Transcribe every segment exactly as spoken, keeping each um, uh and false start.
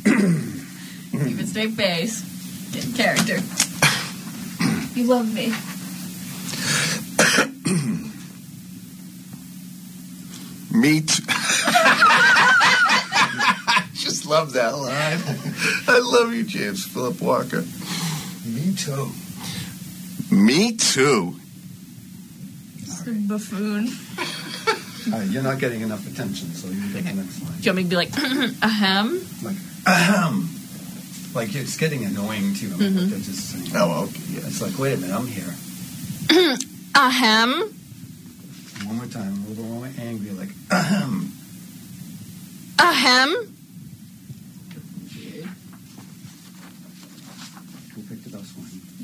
Keep it straight face. Get in character. You love me. Me too. Just love that line. I love you, James Philip Walker. Me too. Me too. Buffoon. All right, you're not getting enough attention, so you get the next line. Do you want me to be like, ahem? Like, ahem. Like, it's getting annoying to you. Mm-hmm. Like, they're just saying, oh, okay. Yeah. It's like, wait a minute, I'm here. Ahem. One more time, a little more angry, like, ahem. Ahem. Who picked the best one?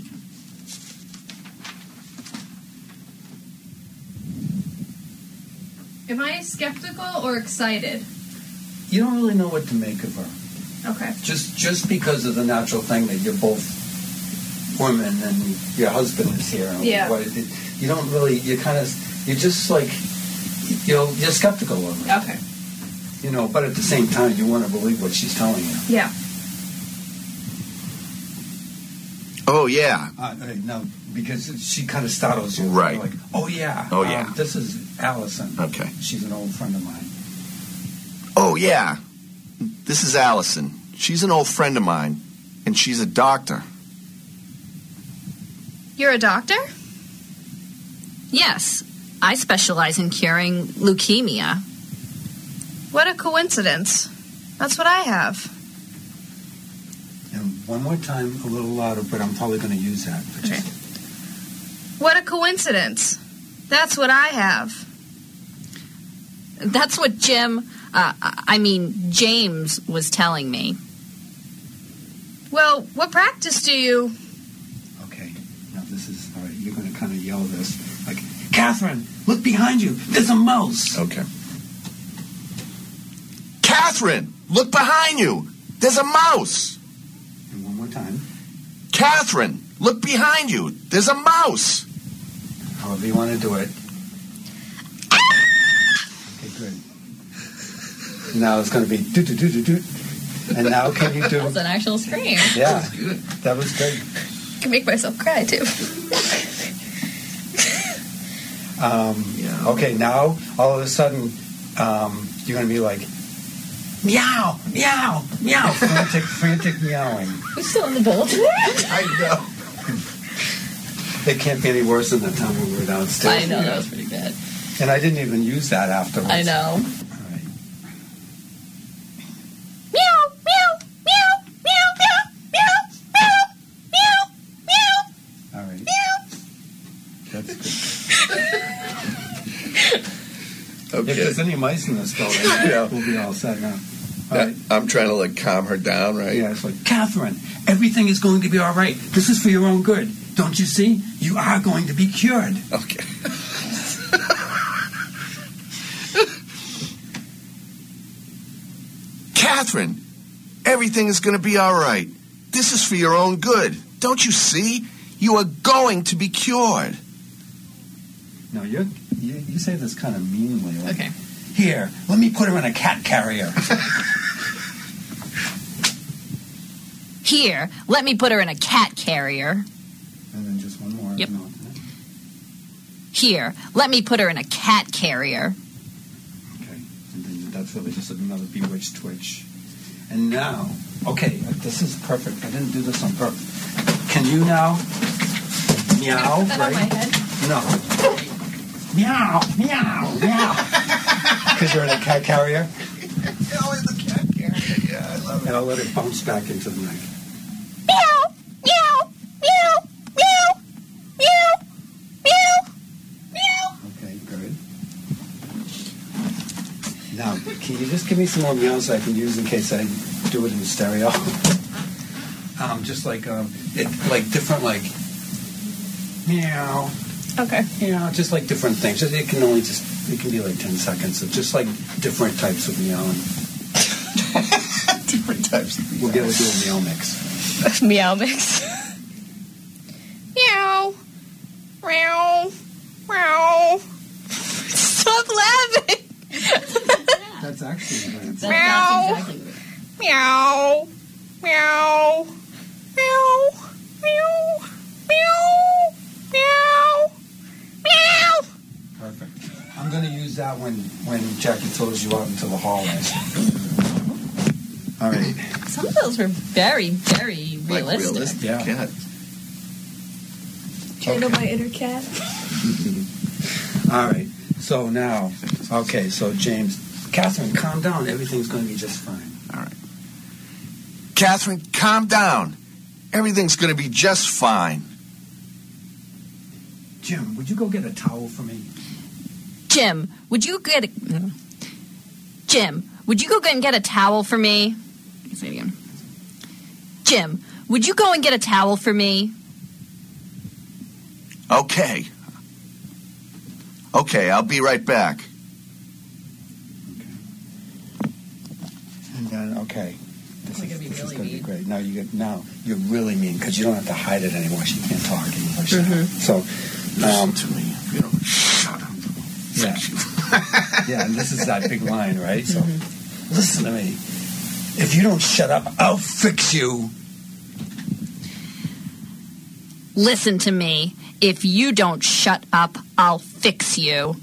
Am I skeptical or excited? You don't really know what to make of her. Okay. Just just because of the natural thing that you're both women and your husband is here. Yeah. What, it, you don't really, you kind of, you're just like, you know, you're skeptical of her. Okay. You know, but at the same time, you want to believe what she's telling you. Yeah. Oh, yeah. Uh, no, because she kind of startles you. Right. You're like, oh, yeah. Oh, um, yeah. This is Allison. Okay. She's an old friend of mine. Oh, yeah. This is Allison. She's an old friend of mine, and she's a doctor. You're a doctor? Yes, I specialize in curing leukemia. What a coincidence. That's what I have. And one more time, a little louder, but I'm probably going to use that. Okay. What a coincidence. That's what I have. That's what Jim, uh, I mean, James was telling me. Well, what practice do you... Okay, now this is, all right, you're going to kind of yell this. Like, Catherine, look behind you. There's a mouse. Okay. Catherine, look behind you. There's a mouse. And one more time. Catherine, look behind you. There's a mouse. However you want to do it. Okay, good. Now it's going to be do do do do do. And now can you do? That's an actual scream. Yeah, that was good. I can make myself cry too. Um, Yeah. Okay, now all of a sudden um, you're going to be like, meow, meow, meow, frantic, frantic meowing. We're still in the boat. I know. It can't be any worse than the time when we were downstairs. I know, that was pretty good. And I didn't even use that afterwards. I know. All right. Meow, meow, meow, meow, meow, meow, meow, meow, All right. meow. That's good. Okay. If there's any mice in this building, Yeah. we'll be all set now. All Yeah, right. I'm trying to like calm her down, right? Yeah, it's like, Catherine, everything is going to be all right. This is for your own good. Don't you see? You are going to be cured. Okay. Catherine, everything is going to be all right. This is for your own good. Don't you see? You are going to be cured. No, you're, you you say this kind of meanly. Like, Okay. Here, let me put her in a cat carrier. Here, let me put her in a cat carrier. And then just one more. Yep. No. Here, let me put her in a cat carrier. Okay. And then that's really just another bewitched twitch. And now, okay, this is perfect. I didn't do this on purpose. Can you now meow, Put that on right? my head. No. Meow, meow, meow. Because you're in a cat carrier. Oh, in the cat carrier. Yeah, I love And I'll let it bounce back into the night. Meow, meow, meow, meow, meow, meow, meow. Okay, good. Now, can you just give me some more meows I can use in case I do it in stereo? um, just like um, it, like different, like meow, Okay. meow, just like different things. Just- It can only just it can be like ten seconds of just like different types of meowing. different types of We'll get to do a meow mix. Meow mix. Meow. Meow. Meow. Stop laughing. That's actually right. Meow. exactly Meow. Meow. Meow. Meow. Meow. Meow. Meow. Perfect. I'm going to use that when, when Jackie throws you out into the hallway. All right. Some of those were very, very Like realistic. realistic Yeah. cat. Channel my inner cat. All right. So now, okay, so James, Catherine, calm down. Everything's going to be just fine. All right. Catherine, calm down. Everything's going to be just fine. Jim, would you go get a towel for me? Jim, would you get a... Jim, would you go and get a towel for me? Say it again. Jim, would you go and get a towel for me? Okay. Okay, I'll be right back. And then, okay. This We're is, gonna be this is really going to be mean. great. Now, you get, now you're really mean because you don't have to hide it anymore. She can't talk English. Mm-hmm. So, Listen um, to me. You don't shut up. yeah. Yeah, and this is that big line, right? So, Mm-hmm. listen to me. If you don't shut up, I'll fix you. Listen to me. If you don't shut up, I'll fix you. All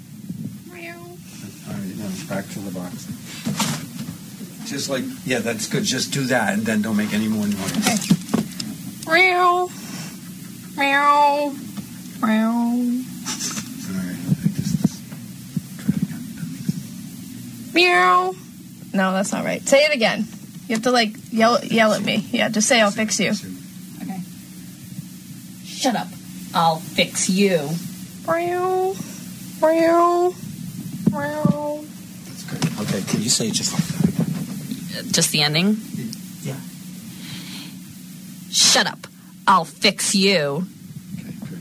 right, now back to the box. Just like, yeah, that's good. Just do that, and then don't make any more noise. Meow. Meow. Meow. All right, I just try to get Meow. No, that's not right. Say it again. You have to like yell yell at me. Yeah, just say I'll fix you. Okay. Shut up. I'll fix you. Meow. Meow. Meow. That's good. Okay, can you say it just like that? Just the ending? Yeah. Shut up. I'll fix you. Okay, good.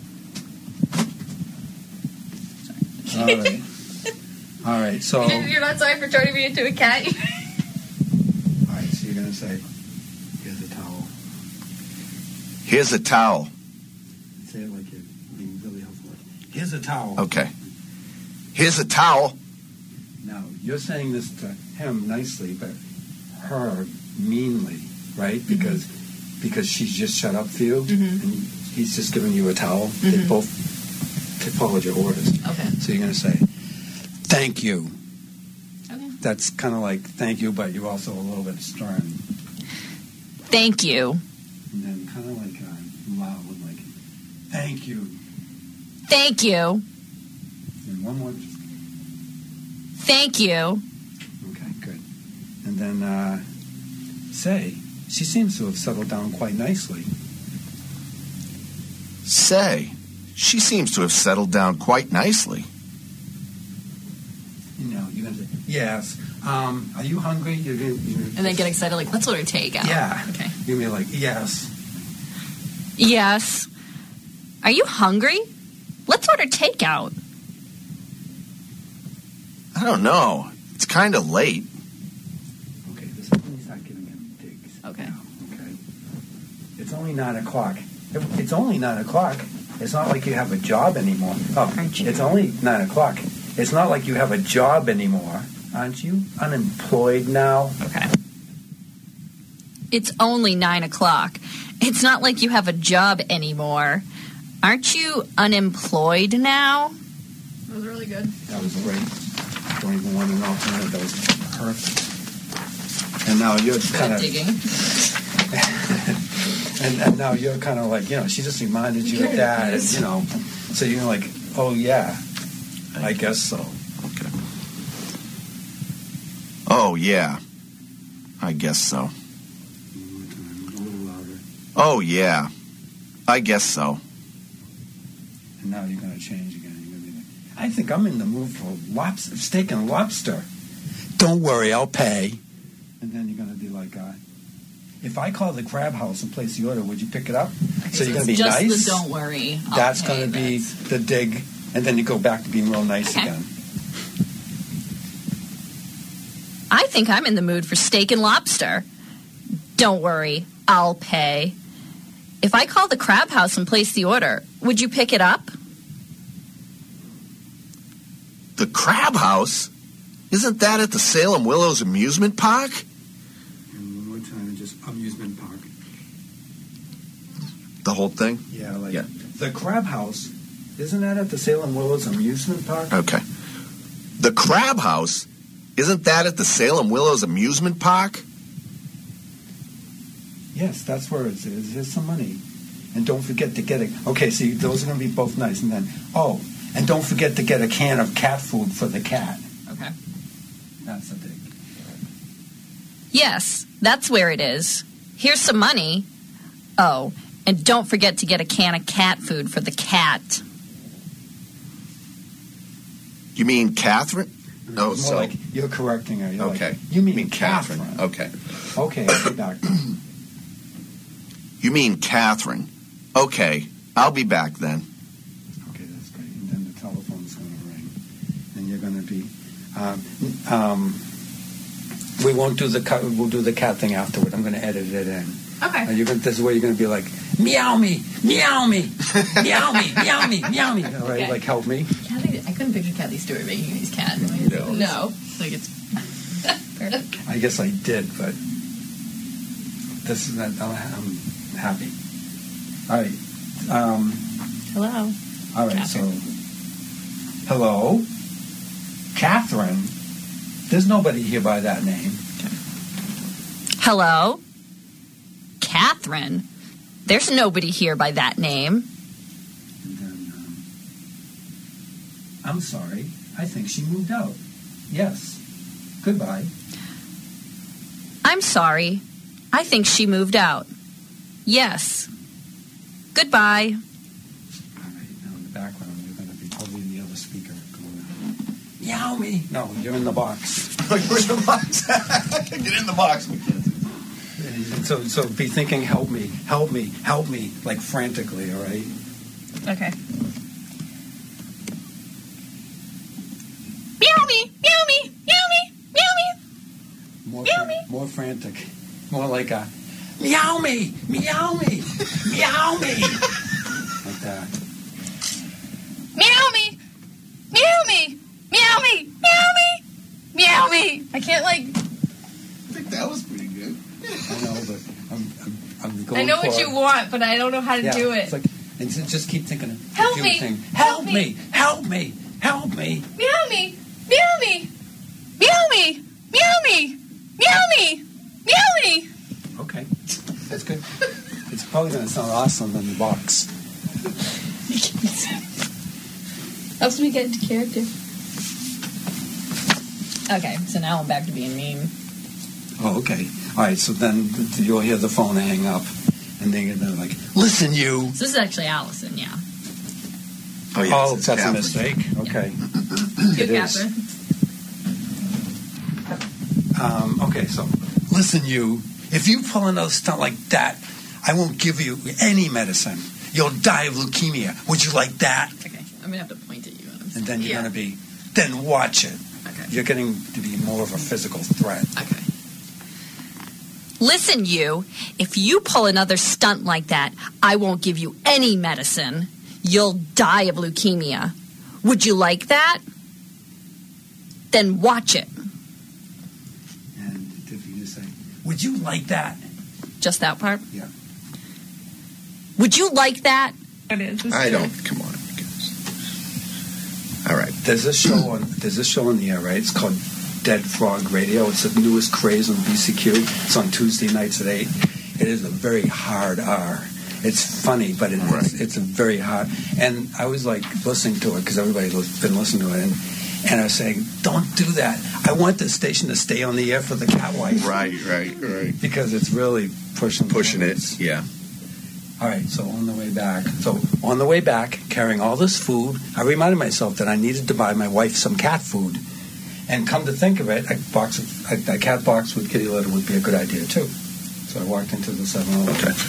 All right. All right, so... You're not sorry for turning me into a cat? All right, so you're going to say, here's a towel. Here's a towel. Say it like you're being really helpful. Here's a towel. Okay. Here's a towel. Now, you're saying this to him nicely, but her meanly, right? Because because she's just shut up for you, Mhm. and he's just giving you a towel. They Mhm. both t- followed your orders. Okay. So you're going to say, thank you. Okay. That's kind of like thank you, but you're also a little bit stern. Thank you. And then kind of like uh, loud, like, thank you. Thank you. And one more. Thank you. Okay, good. And then uh, say, she seems to have settled down quite nicely. Say, she seems to have settled down quite nicely. You know, you're going to say, yes. Um, are you hungry? You're gonna, you're gonna, And then get excited, like, let's order takeout. yeah. Okay. You're going to be like, yes. Yes. Are you hungry? Let's order takeout. I don't know. It's kind of late. Okay, this is when you start giving him digs. Okay. Now, okay. It's only nine o'clock. It- It's only nine o'clock. It's not like you have a job anymore. Oh, Aren't you? it's only nine o'clock. It's not like you have a job anymore. Aren't you unemployed now? Okay. It's only nine o'clock. It's not like you have a job anymore. Aren't you unemployed now? That was really good. That was great. Don't even want an alternative. That was perfect. And now you're kind of, digging. and, and now you're kind of like, you know, she just reminded you of that, and, you know, so you're like, oh yeah, I guess so. Okay. Oh, yeah. I guess so. One more time, a little louder. Oh, yeah. I guess so. And now you're going to change again. You're going to be like, I think I'm in the mood for lobster, steak and lobster. Don't worry, I'll pay. And then you're going to be like, uh, if I call the Crab House and place the order, would you pick it up? So you're going to be just nice. the don't worry. I'll That's pay going to be bits. the dig, and then you go back to being real nice Okay. again. I think I'm in the mood for steak and lobster. Don't worry, I'll pay. If I call the Crab House and place the order, would you pick it up? The Crab House? Isn't that at the Salem Willows Amusement Park? And one more trying to just amusement park. The whole thing? Yeah, like Yeah. the Crab House. Isn't that at the Salem Willows amusement park? Okay. The Crab House? Isn't that at the Salem Willows amusement park? Yes, that's where it is. Here's some money. And don't forget to get a... Okay, see, those are going to be both nice. And then, oh, and don't forget to get a can of cat food for the cat. Okay. That's a big... Yes, that's where it is. Here's some money. Oh, and don't forget to get a can of cat food for the cat. You mean Catherine? No, More so... like you're correcting her. You're Okay. Like, you mean, mean Catherine. Catherine. Okay. Okay, I'll be back. You mean Catherine. Okay, I'll be back then. Okay, that's great. And then the telephone's going to ring. And you're going to be... Um, um, we won't do the cat, we'll do the cat thing afterward. I'm going to edit it in. Okay. And you're going, this is where you're going to be like, meow me, meow me, meow me, meow me, meow me. All right, Okay. like help me. Kathy, I couldn't picture Kathy Stewart making these cat noises. No. No. Like it's perfect. I guess I did, but this is not, I'm happy. All right. Um, Hello. all right, Catherine. so, hello? Catherine? There's nobody here by that name. Hello? Catherine? There's nobody here by that name. And then, um, I'm sorry. I think she moved out. Yes. Goodbye. I'm sorry. I think she moved out. Yes. Goodbye. All right, now in the background, you're going to be totally in the other speaker going, meow me. No, you're in the box. You're in the box. Get in the box. So, so be thinking, help me, help me, help me, like frantically, all right? Okay. Meow me, meow me, meow me, meow me. More, Meow fra- me. more frantic. More like a, meow me, meow me, meow me. Like that. Meow me! Meow me! Meow me! Meow me! Meow me! I can't, like... I think that was pretty good. I know, but I'm, I'm, I'm going I know for what it. you want, but I don't know how to Yeah, do it. It's like, and so just keep thinking of Help the me, thing. help Help me. me, help me, help me. Meow me! Meow me! Meow me! Meow me! Meow me! Meow me! Okay, that's good. It's probably going to sound awesome in the box. Helps me get into character. Okay, so now I'm back to being mean. Oh, okay. All right, so then you'll hear the phone hang up, and then they're like, listen, you. So this is actually Allison, yeah. Oh, yes, Oh, it's that's a Catherine. mistake. Okay. Good, It is. Catherine. Um, okay, so listen, you. If you pull another stunt like that, I won't give you any medicine. You'll die of leukemia. Would you like that? Okay, I'm gonna have to point at you. And, And then you're yeah. going to be, then watch it. Okay. You're getting to be more of a physical threat. Okay. Listen, you. If you pull another stunt like that, I won't give you any medicine. You'll die of leukemia. Would you like that? Then watch it. And if you just say, would you like that? Just that part? Yeah. Would you like that? It is. It's I true. don't. Come on. you guys. All right. There's a show on. There's a show on the air, right? It's called Dead Frog Radio. It's the newest craze on B C Q. It's on Tuesday nights at eight. It is a very hard R. It's funny, but it, Right. it's, it's a very hard. And I was like listening to it because everybody's been listening to it, and, and I was saying, "Don't do that. I want the station to stay on the air for the cat wife, Right, right, right. because it's really pushing Pushing it. limits." Yeah. All right, so on the way back, so on the way back, carrying all this food, I reminded myself that I needed to buy my wife some cat food. And come to think of it, a box of, a, a cat box with kitty litter would be a good idea too. So I walked into the seven eleven. Okay.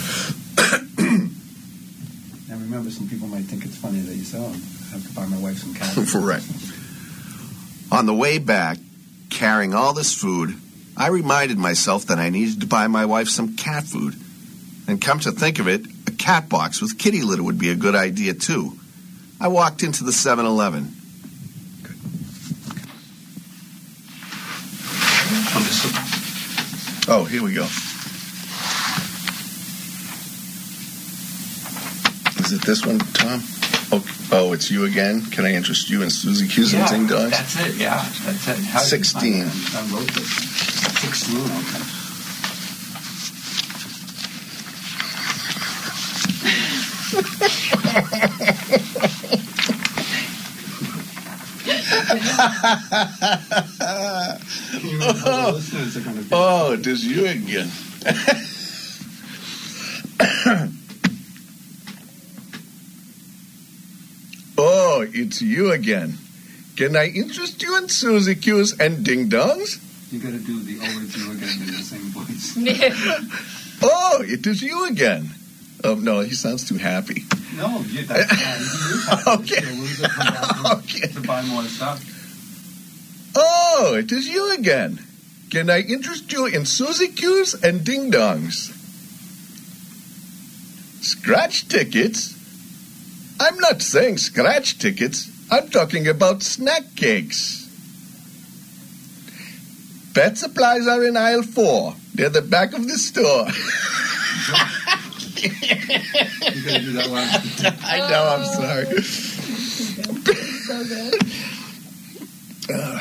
Now remember, some people might think it's funny that you say, "Oh, I have to buy my wife some cat food." Right. On the way back, carrying all this food, I reminded myself that I needed to buy my wife some cat food. And come to think of it, a cat box with kitty litter would be a good idea too. I walked into the seven eleven. I'm just- Oh, here we go. it this one, Tom? Oh, oh, it's you again? Can I interest you in Susie Q's and Ding Dongs? That's it, yeah. That's it. How sixteen. I wrote this. sixteen, okay. oh, oh, it is you again. Oh, it's you again. Can I interest you in Susie Q's and Ding Dongs? You got to do the oh, it's you again in the same voice. Oh, it is you again. Oh, no, he sounds too happy. No, you, that's fine. He is happy. Okay. We'll come back Okay. to buy more stuff. Oh, it is you again. Can I interest you in Susie Q's and Ding Dongs? Scratch tickets? I'm not saying scratch tickets. I'm talking about snack cakes. Pet supplies are in aisle four. They're the back of the store. You gotta do that last. I know, I'm sorry. So good. Uh,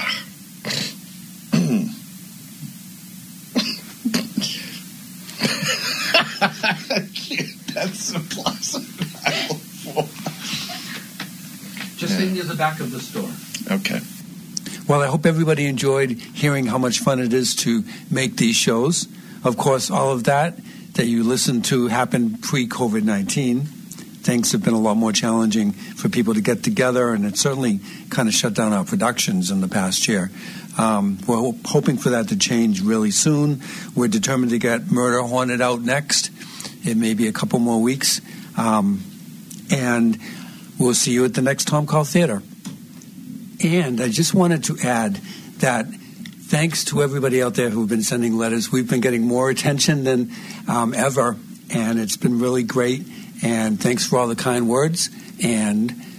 Pet supplies are in aisle four. Just in near the back of the store. Okay. Well, I hope everybody enjoyed hearing how much fun it is to make these shows. Of course, all of that that you listened to happened pre-COVID nineteen. Things have been a lot more challenging for people to get together, and it certainly kind of shut down our productions in the past year. Um, we're ho- hoping for that to change really soon. We're determined to get Murder Haunted out next. It may be a couple more weeks. Um, and we'll see you at the next Tom Call Theater. And I just wanted to add that thanks to everybody out there who've been sending letters. We've been getting more attention than um, ever, and it's been really great. And thanks for all the kind words. And